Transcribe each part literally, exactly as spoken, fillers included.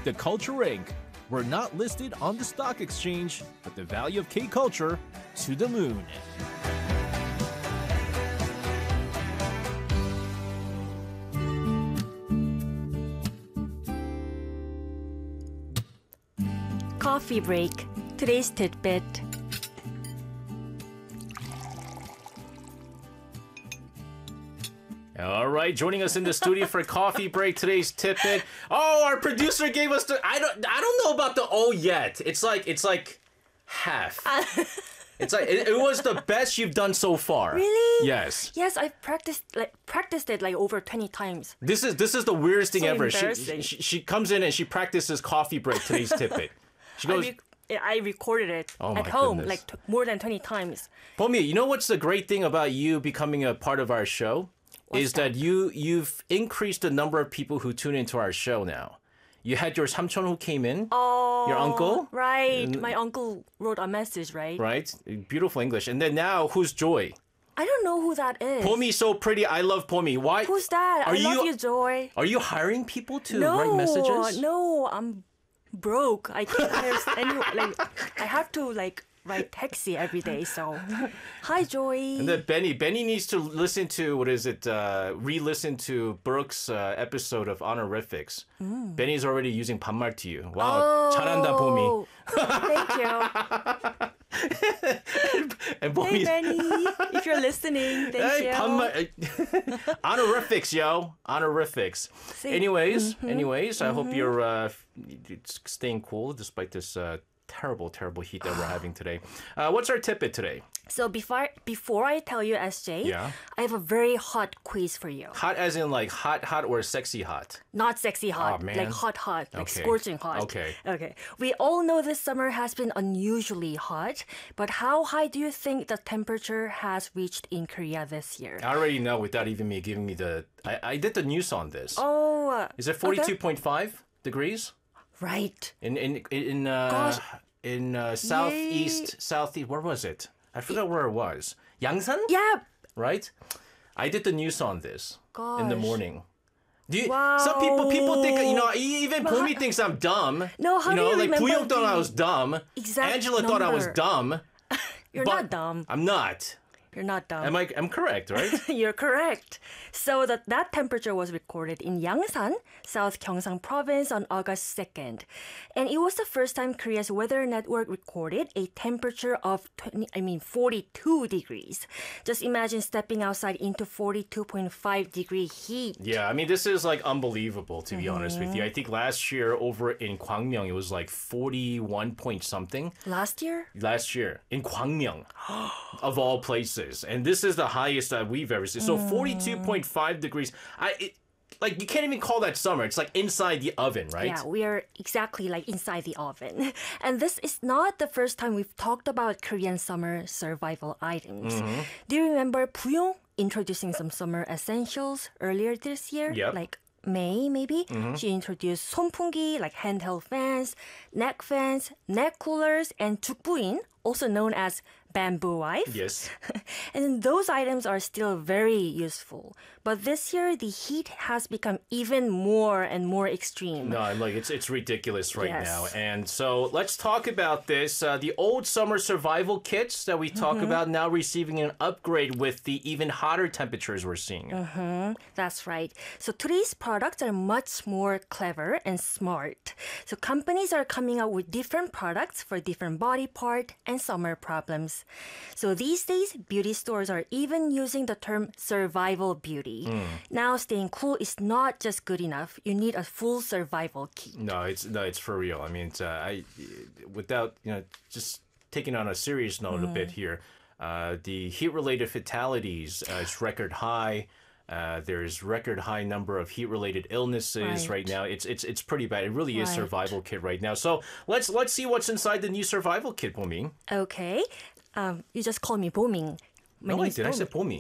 The Culture Incorporated. We're not listed on the stock exchange, but the value of K-Culture to the moon. Coffee break. Today's tidbit. All right, joining us in the studio for coffee break, today's tidbit. Oh, our producer gave us the. I don't. I don't know about the oh yet. It's like it's like half. It's like it, it was the best you've done so far. Really? Yes. Yes, I've practiced like practiced it like over twenty times. This is this is the weirdest thing So ever. She, embarrassing. she she comes in and she practices coffee break, today's tidbit. She goes. I, rec- I recorded it Oh at my home goodness. like t- more than twenty times. Pomi, you know what's the great thing about you becoming a part of our show? What's is that? that you you've increased the number of people who tune into our show now. You had your samcheon who came in, Oh, your uncle, Right. My uncle wrote a message, right? right? Beautiful English. And then now, who's Joy? I don't know who that is. Pomi's so pretty. I love Pomi. Why? Who's that? Are I you, love you, Joy. Are you hiring people to no, write messages? No, I'm broke. I can't hire anyone. Like, I have to like ride taxi every day. So, hi, Joy. And then Benny. Benny needs to listen to, what is it, uh, re-listen to Brooke's uh, episode of Honorifics. Mm. Benny's already using 반말 to you. Wow, 잘한다, Pomi. Thank you. And Hey, Pomi's, Benny. If you're listening, thank hey, you. 반말. Honorifics, yo. Honorifics. See? Anyways, anyways, I hope you're uh, staying cool despite this uh, terrible, terrible heat that we're having today. Uh, what's our tidbit today? So before before I tell you, S J, Yeah. I have a very hot quiz for you. Hot as in like hot, hot or sexy hot? Not sexy hot, Oh, man. like hot, hot, like Okay. scorching hot. Okay. Okay. We all know this summer has been unusually hot, but how high do you think the temperature has reached in Korea this year? I already know without even me giving me the... I, I did the news on this. Oh, uh, Is it forty-two point five degrees? right. In in in uh, Gosh. in uh, southeast, southeast, where was it? I forgot where it was. Yangsan? Yeah. Right? I did the news on this in the Gosh. morning. Do you, Wow. Some people people think, you know, e- even Pomi thinks I'm dumb. No, how you do know, you like remember Puyong thought I the was dumb. exact Angela thought I was number? dumb. You're but not dumb. I'm not. You're not dumb. Am I? I'm correct, right? You're correct. So that, that temperature was recorded in Yangsan, South Gyeongsang Province on August second. And it was the first time Korea's weather network recorded a temperature of twenty, I mean forty-two degrees. Just imagine stepping outside into forty-two point five degree heat. Yeah, I mean, this is like unbelievable, to be honest with you. I think last year over in Gwangmyeong, it was like forty-one point something. Last year? Last year in Gwangmyeong, of all places. And this is the highest that we've ever seen. So forty-two point five degrees. I it, Like, you can't even call that summer. It's like inside the oven, right? Yeah, we are exactly like inside the oven. And this is not the first time we've talked about Korean summer survival items. Mm-hmm. Do you remember Puyong introducing some summer essentials earlier this year? Yep. Like May, maybe? Mm-hmm. She introduced sonpungi, like handheld fans, neck fans, neck coolers, and 죽부인, also known as bamboo wife. Yes. And those items are still very useful. But this year, the heat has become even more and more extreme. No, like it's it's ridiculous right Yes. now. And so let's talk about this. Uh, the old summer survival kits that we talk Mm-hmm. about now receiving an upgrade with the even hotter temperatures we're seeing. That's right. So today's products are much more clever and smart. So companies are coming out with different products for different body part and summer problems. So these days, beauty stores are even using the term survival beauty. Now, staying cool is not just good enough. You need a full survival kit. No, it's no, it's for real. I mean, it's, uh, I without you know just taking on a serious note a Mm. bit here. Uh, the heat-related fatalities uh, is record high. Uh, there's record high number of heat-related illnesses right. Right. now. It's it's it's pretty bad. It really is Right. survival kit right now. So let's let's see what's inside the new survival kit, Pomi. Okay. Um, you just call me Boming. My No, name I is did. I Boming. said Pomi.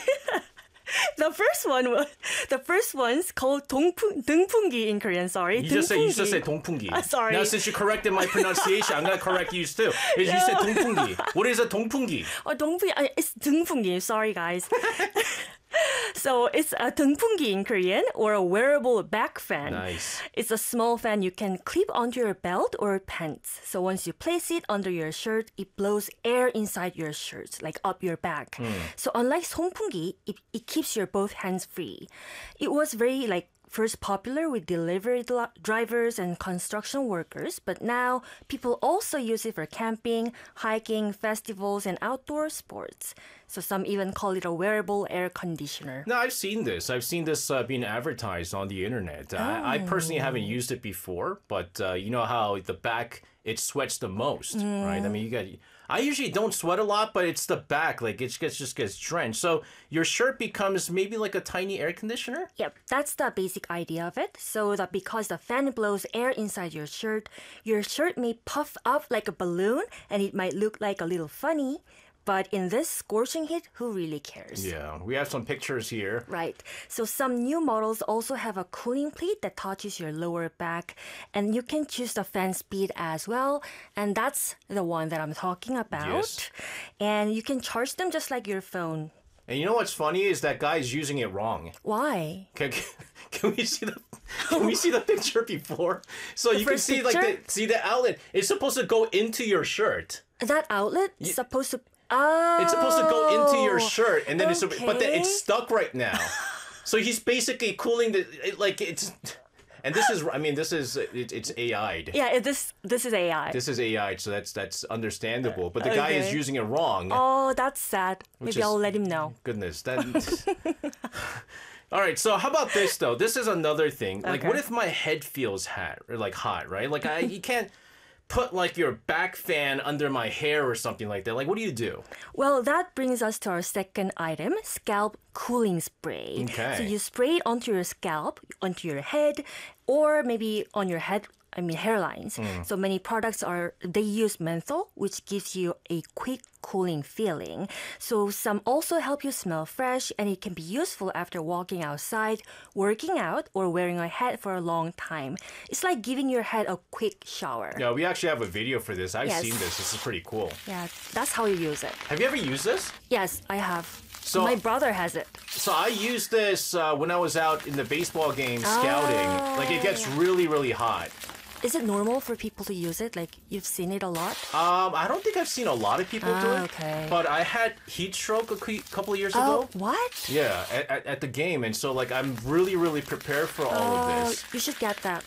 The first one was the first one's called 동풍 등풍기 in Korean. Sorry, You just say you 등풍기. just say 동풍기. Ah, sorry. Now since you corrected my pronunciation, I'm gonna correct you too. You said 동풍기. What is a 동풍기? Oh, 동풍기. uh, It's 등풍기. Sorry, guys. So it's a 동풍기 in Korean, or a wearable back fan. Nice. It's a small fan you can clip onto your belt or pants. So once you place it under your shirt, it blows air inside your shirt, like up your back. So unlike 송풍기, it, it keeps your both hands free. It was very like first popular with delivery dli- drivers and construction workers, but now people also use it for camping, hiking, festivals, and outdoor sports. So some even call it a wearable air conditioner. No, I've seen this. I've seen this uh, being advertised on the internet. I, I personally haven't used it before, but uh, you know how the back, it sweats the most, right? I mean, you got. I usually don't sweat a lot, but it's the back, like it gets just gets drenched. So your shirt becomes maybe like a tiny air conditioner. Yep, that's the basic idea of it. So that because the fan blows air inside your shirt, your shirt may puff up like a balloon and it might look like a little funny. But in this scorching heat, who really cares? Yeah, we have some pictures here. Right. So some new models also have a cooling plate that touches your lower back, and you can choose the fan speed as well. And that's the one that I'm talking about. Yes. And you can charge them just like your phone. And you know what's funny is that guy's using it wrong. Why? Can, can we see the can we see the picture before? So you can first see like picture? the see the outlet. It's supposed to go into your shirt. That outlet is supposed to. Oh, It's supposed to go into your shirt, and then it's but then okay. it's stuck right now. So he's basically cooling the it, like it's, and this is I mean this is it, it's A I'd. Yeah, it- this this is A I. This is A I, so that's that's understandable. But the guy is Okay. using it wrong. Oh, that's sad. Which Maybe is- I'll let him know. Goodness, that. All right, so how about this though? This is another thing. Like, Okay. what if my head feels hot or like hot, right? Like I, you can't put like your back fan under my hair or something like that. Like, what do you do? Well, that brings us to our second item, scalp cooling spray. Okay. So you spray it onto your scalp, onto your head, or maybe on your head, I mean hairlines. So many products are, they use menthol, which gives you a quick cooling feeling. So some also help you smell fresh, and it can be useful after walking outside, working out, or wearing a hat for a long time. It's like giving your head a quick shower. Yeah, we actually have a video for this. I've Yes. seen this. This is pretty cool. Yeah, that's how you use it. Have you ever used this? Yes, I have. So- My brother has it. So I used this uh, when I was out in the baseball game scouting. Like, it gets really, really hot. Is it normal for people to use it? Like, you've seen it a lot? Um, I don't think I've seen a lot of people do Ah, it. okay. But I had heat stroke a cou- couple of years Oh, ago. what? Yeah, at, at, at the game, and so like I'm really, really prepared for all of Oh, this. you should get that.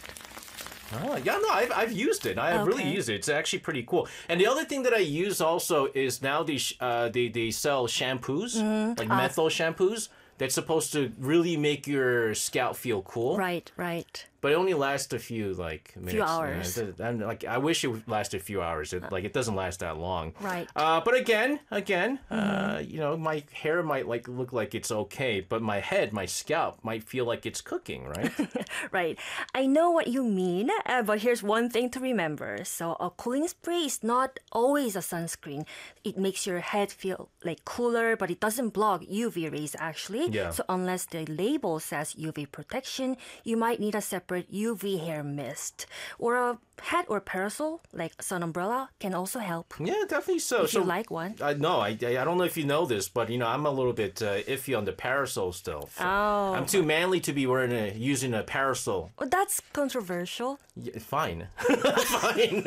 Oh, yeah, no, I've, I've used it. I have really Okay. used it. It's actually pretty cool. And the other thing that I use also is now they sh- uh, they they sell shampoos, Mm-hmm. like menthol shampoos. That's supposed to really make your scalp feel cool. Right, right. But it only lasts a few like minutes. Yeah, hours. it does- I'm like I wish it would last a few hours. It, like it doesn't last that long. Right. Uh, but again, again, uh, you know, my hair might like look like it's okay, but my head, my scalp might feel like it's cooking, right? Right. I know what you mean, uh, but here's one thing to remember. So, a cooling spray is not always a sunscreen. It makes your head feel like cooler, but it doesn't block U V rays actually. Yeah. So, unless the label says U V protection, you might need a separate U V hair mist. Or a hat or parasol, like sun umbrella, can also help. Yeah, definitely so. If so you like one. I no, I I don't know if you know this, but you know I'm a little bit uh, iffy on the parasol still. Oh. I'm too manly to be wearing a using a parasol. Well, that's controversial. Yeah, fine, fine,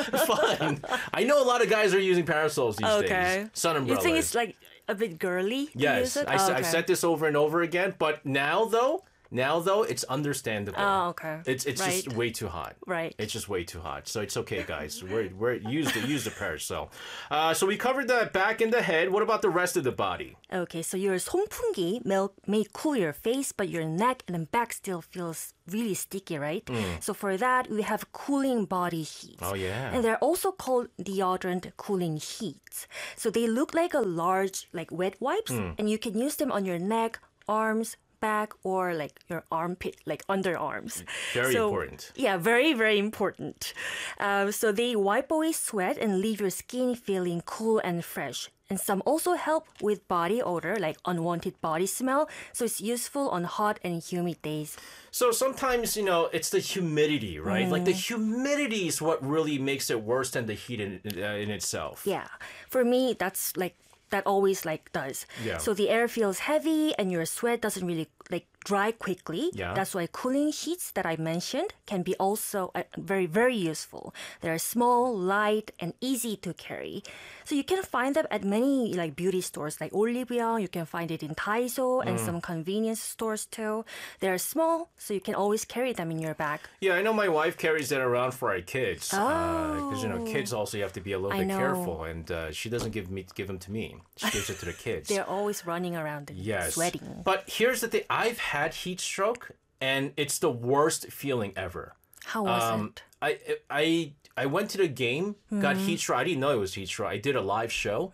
fine. I know a lot of guys are using parasols these Okay. days. Sun You umbrellas. think it's like a bit girly to use Yes, it? I, Oh, s- okay. I've said this over and over again, but now though, now though, it's understandable. Oh, okay. It's it's just Right. way too hot. Right. It's just way too hot. So it's okay, guys. We're we're use the use the parasol. Uh, so we covered the back and the head. What about the rest of the body? Okay, so your 송풍기 may, may cool your face, but your neck and then back still feels really sticky, right? So for that, we have cooling body sheets. Oh, yeah. And they're also called deodorant cooling sheets. So they look like a large, like wet wipes, and you can use them on your neck, arms, back, or like your armpit, like underarms. Very So- important. Yeah, very, very important. Um, so they wipe away sweat and leave your skin feeling cool and fresh. And some also help with body odor, like unwanted body smell. So it's useful on hot and humid days. So sometimes, you know, it's the humidity, right? Like the Mm. humidity is what really makes it worse than the heat in, uh, in itself. Yeah. For me, that's like that always like does. Yeah. So the air feels heavy and your sweat doesn't really like dry quickly. Yeah. That's why cooling sheets that I mentioned can be also uh, very, very useful. They're small, light, and easy to carry. So you can find them at many like beauty stores like Olivia. You can find it in Daiso and some convenience stores too. They're small, so you can always carry them in your bag. Yeah, I know my wife carries that around for our kids. Because, you know, Oh. kids also you have to be a little I bit know. careful. And uh, she doesn't give me give them to me. She gives it to the kids. They're always running around and Yes. sweating. But here's the thing. I've had heat stroke, and it's the worst feeling ever. How was Um, it? I I I went to the game, got Mm-hmm. heat stroke. I didn't know it was heat stroke. I did a live show,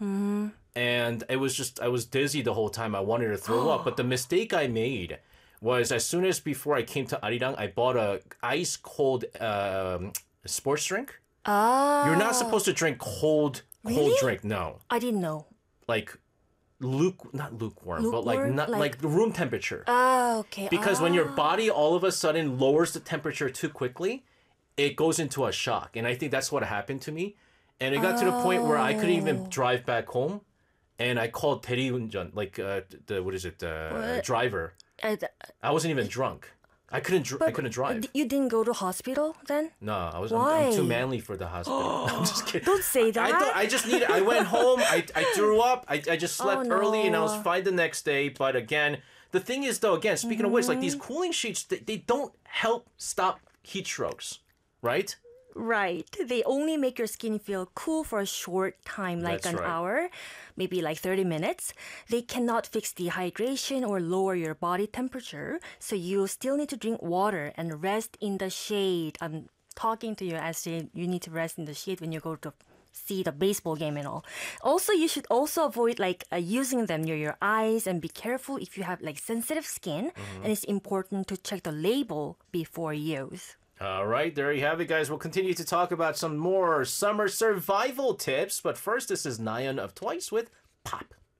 and it was just I was dizzy the whole time. I wanted to throw up. But the mistake I made was as soon as before I came to Arirang, I bought a ice cold um, sports drink. Ah, You're not supposed to drink cold cold Really? drink. No, I didn't know. like luke not lukewarm, but like Lukewarm? not Like- like, room temperature. Ah, okay. Because when your Ah. body all of a sudden lowers the temperature too quickly, it goes into a shock. And I think that's what happened to me. And it got to the point where I couldn't Oh. even drive back home. And I called 대리운전, like uh, the what is it, uh, What? driver. Uh, th- I wasn't even drunk. I couldn't. Dr- I couldn't drive. d- You didn't go to hospital then? No, I was. I'm, I'm too Why? manly for the hospital. I'm just kidding. Don't say that. I thought I just needed. I went home. I, I threw up. I, I just slept Oh, early and I was no. fine the next day. But again, the thing is though, again, speaking of which, like Mm-hmm. these cooling sheets, they, they don't help stop heat strokes, right? Right. They only make your skin feel cool for a short time, like That's an right. hour, maybe like thirty minutes. They cannot fix dehydration or lower your body temperature. So you still need to drink water and rest in the shade. I'm talking to you as you you need to rest in the shade when you go to see the baseball game and all. Also, you should also avoid like uh, using them near your eyes and be careful if you have like sensitive skin. And it's important to check the label before use. All right, there you have it, guys. We'll continue to talk about some more summer survival tips. But first, this is Nayeon of Twice with Pop.